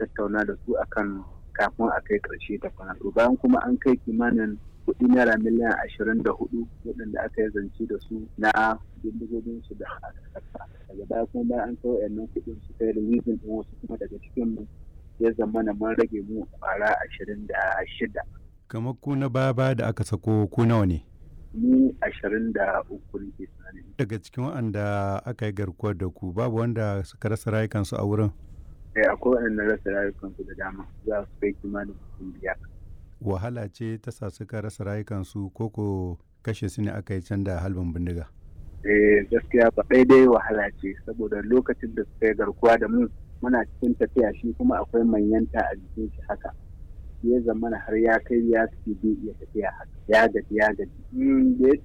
tattauna da su akan kafin a kai ƙarshe ta kwana. To bayan kuma an kai kimanin kuɗi naira miliyan 24 waɗanda aka yi zance da su na bindigogin su da aka saka. Daga baya kuma bayan an kai waɗannan kuɗin su kai releasing ɗin wasu kuma daga cikin mu ya zamana mun rage mu ƙwara 26. Kamar ku na baya da aka sako ku nawa ne? Mu 23 nake tunani. Daga cikin waɗanda aka yi garkuwar da ku babu wanda suka rasa rayukansu a wurin? Akwai waɗanda rasa rayukansu da dama za su kai kimanin mutum 5. Wahala ce ta sa suka rasa rayukansu ko ko kashe su ne aka yi can da halbin bindiga? Gaskiya ba daidai wahala ce saboda lokacin da suka yi garkuwa da mu muna cikin tafiya shi kuma akwai manyanta a jikin shi haka. Ya zamana har ya kai ya fi iya tafiya haka ya gaji. Da